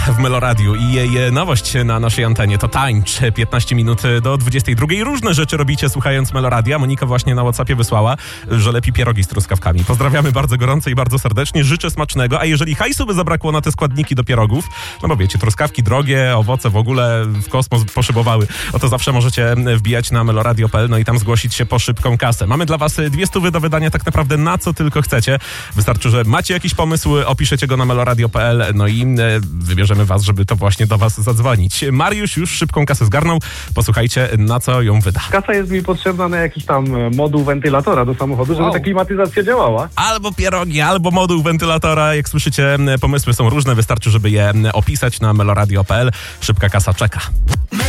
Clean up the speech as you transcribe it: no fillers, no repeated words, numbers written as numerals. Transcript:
w Meloradiu i jej nowość na naszej antenie to tańcz. 15 minut do 22. Różne rzeczy robicie słuchając Meloradia. Monika właśnie na WhatsAppie wysłała, że lepi pierogi z truskawkami. Pozdrawiamy bardzo gorąco i bardzo serdecznie. Życzę smacznego, a jeżeli hajsu by zabrakło na te składniki do pierogów, no bo wiecie, truskawki drogie, owoce w ogóle w kosmos poszybowały, to zawsze możecie wbijać na meloradio.pl, no i tam zgłosić się po szybką kasę. Mamy dla was 200 do wydania tak naprawdę na co tylko chcecie. Wystarczy, że macie jakiś pomysł, opiszecie go na meloradio.pl, no i wybierzemy was, żeby to właśnie do was zadzwonić. Mariusz już szybką kasę zgarnął. Posłuchajcie, na co ją wyda. Kasa jest mi potrzebna na jakiś tam moduł wentylatora do samochodu, żeby ta klimatyzacja działała. Albo pierogi, albo moduł wentylatora. Jak słyszycie, pomysły są różne. Wystarczy, żeby je opisać na meloradio.pl. Szybka kasa czeka.